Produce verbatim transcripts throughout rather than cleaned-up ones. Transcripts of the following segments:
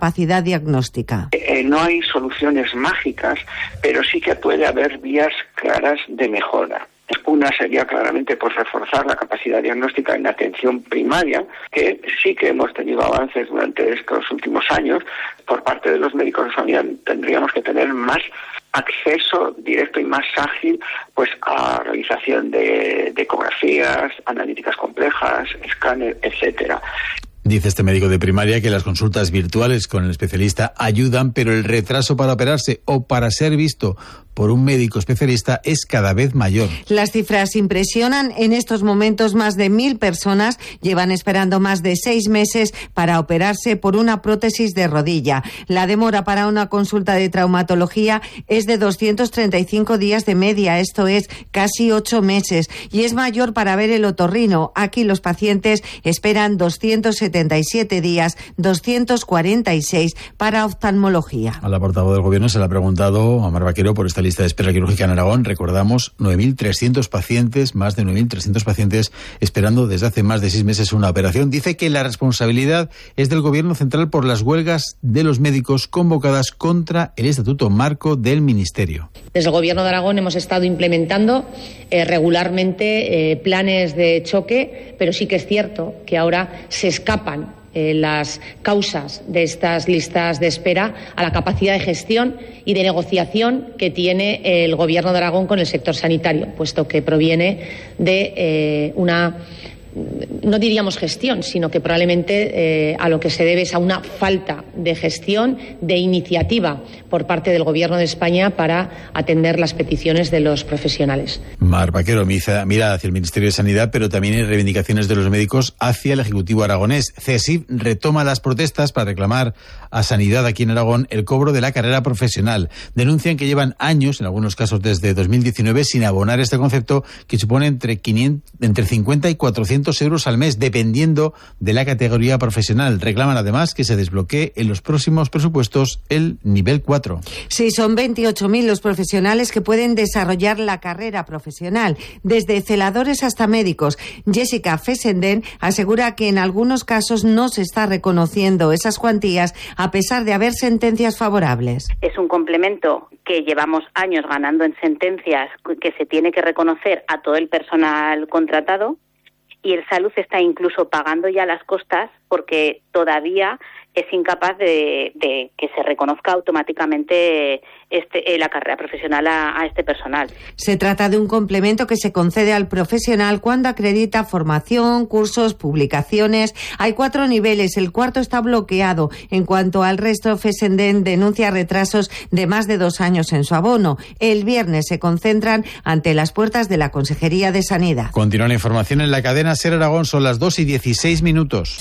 capacidad diagnóstica. Eh, no hay soluciones mágicas, pero sí que puede haber vías claras de mejora. Una sería claramente pues reforzar la capacidad diagnóstica en la atención primaria, que sí que hemos tenido avances durante estos últimos años. Por parte de los médicos de familia tendríamos que tener más acceso directo y más ágil pues a realización de, de ecografías, analíticas complejas, escáner, etcétera. Dice este médico de primaria que las consultas virtuales con el especialista ayudan, pero el retraso para operarse o para ser visto por un médico especialista es cada vez mayor. Las cifras impresionan. En estos momentos más de mil personas llevan esperando más de seis meses para operarse por una prótesis de rodilla. La demora para una consulta de traumatología es de doscientos treinta y cinco días de media, esto es casi ocho meses, y es mayor para ver el otorrino. Aquí los pacientes esperan doscientos setenta y siete días, doscientos cuarenta y seis para oftalmología. A la portavoz del Gobierno se le ha preguntado a Mar Vaquero por esta lista de espera quirúrgica en Aragón. Recordamos, nueve mil trescientos pacientes, más de nueve mil trescientos pacientes esperando desde hace más de seis meses una operación. Dice que la responsabilidad es del Gobierno central por las huelgas de los médicos convocadas contra el Estatuto Marco del Ministerio. Desde el Gobierno de Aragón hemos estado implementando eh, regularmente eh, planes de choque, pero sí que es cierto que ahora se escapan Eh, las causas de estas listas de espera a la capacidad de gestión y de negociación que tiene el Gobierno de Aragón con el sector sanitario, puesto que proviene de eh, una, no diríamos gestión, sino que probablemente eh, a lo que se debe es a una falta de gestión, de iniciativa por parte del Gobierno de España para atender las peticiones de los profesionales. Mar Vaquero mira hacia el Ministerio de Sanidad, pero también hay reivindicaciones de los médicos hacia el Ejecutivo aragonés. CESIF retoma las protestas para reclamar a Sanidad aquí en Aragón el cobro de la carrera profesional. Denuncian que llevan años, en algunos casos desde dos mil diecinueve, sin abonar este concepto que supone entre, quinientos, entre cincuenta y cuatrocientos euros al mes, dependiendo de la categoría profesional. Reclaman además que se desbloquee en los próximos presupuestos el nivel cuatro. Sí, son veintiocho mil los profesionales que pueden desarrollar la carrera profesional, desde celadores hasta médicos. Jessica Fessenden asegura que en algunos casos no se está reconociendo esas cuantías a pesar de haber sentencias favorables. Es un complemento que llevamos años ganando en sentencias que se tiene que reconocer a todo el personal contratado, y el Salud está incluso pagando ya las costas porque todavía es incapaz de, de que se reconozca automáticamente este, la carrera profesional a, a este personal. Se trata de un complemento que se concede al profesional cuando acredita formación, cursos, publicaciones. Hay cuatro niveles, el cuarto está bloqueado. En cuanto al resto, Fessenden denuncia retrasos de más de dos años en su abono. El viernes se concentran ante las puertas de la Consejería de Sanidad. Continúa la información en la cadena SER Aragón, son las dos y dieciséis minutos.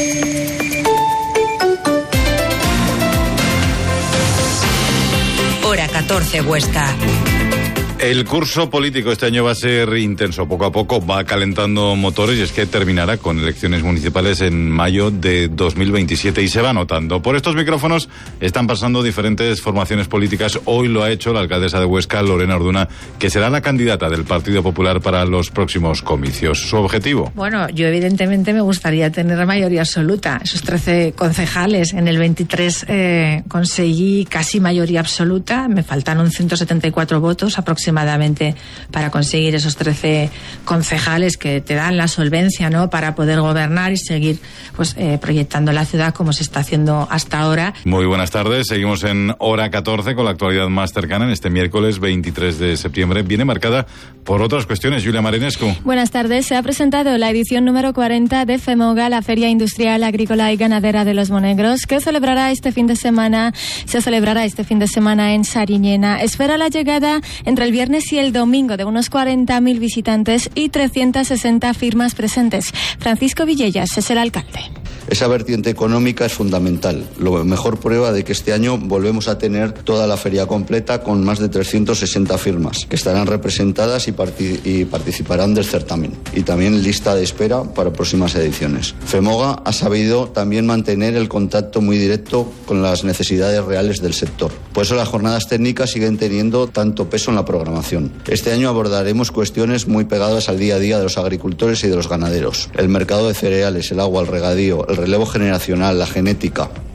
Hora catorce, Huesca. El curso político este año va a ser intenso. Poco a poco va calentando motores y es que terminará con elecciones municipales en mayo de dos mil veintisiete y se va notando. Por estos micrófonos están pasando diferentes formaciones políticas. Hoy lo ha hecho la alcaldesa de Huesca, Lorena Orduna, que será la candidata del Partido Popular para los próximos comicios. ¿Su objetivo? Bueno, yo evidentemente me gustaría tener mayoría absoluta. Esos trece concejales, en el veintitrés eh, conseguí casi mayoría absoluta. Me faltaron ciento setenta y cuatro votos aproximadamente para conseguir esos trece concejales que te dan la solvencia, ¿no?, para poder gobernar y seguir pues eh, proyectando la ciudad como se está haciendo hasta ahora. Muy buenas tardes, seguimos en Hora catorce con la actualidad más cercana en este miércoles veintitrés de septiembre. Viene marcada por otras cuestiones. Julia Marinescu. Buenas tardes, se ha presentado la edición número cuarenta de FEMOGA, la Feria Industrial, Agrícola y Ganadera de Los Monegros, que celebrará este fin de semana, se celebrará este fin de semana en Sariñena. Espera la llegada entre el viernes y el domingo de unos cuarenta mil visitantes y trescientas sesenta firmas presentes. Francisco Villellas es el alcalde. Esa vertiente económica es fundamental. La mejor prueba de que este año volvemos a tener toda la feria completa con más de trescientas sesenta firmas que estarán representadas y, partic- y participarán del certamen. Y también lista de espera para próximas ediciones. FEMOGA ha sabido también mantener el contacto muy directo con las necesidades reales del sector. Por eso las jornadas técnicas siguen teniendo tanto peso en la programación. Este año abordaremos cuestiones muy pegadas al día a día de los agricultores y de los ganaderos. El mercado de cereales, el agua, el regadío, el relevo generacional, la genética.